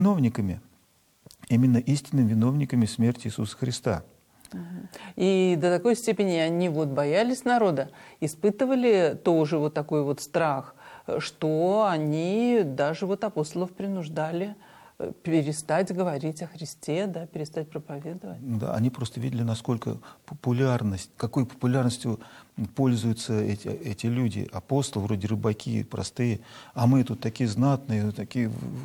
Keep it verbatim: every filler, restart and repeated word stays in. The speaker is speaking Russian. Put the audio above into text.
виновниками, именно истинными виновниками смерти Иисуса Христа. И до такой степени они вот боялись народа, испытывали тоже вот такой вот страх, что они даже вот апостолов принуждали перестать говорить о Христе, да, перестать проповедовать. Да, они просто видели, насколько популярность, какой популярностью пользуются эти, эти люди, апостолы, вроде рыбаки, простые, а мы тут такие знатные, такие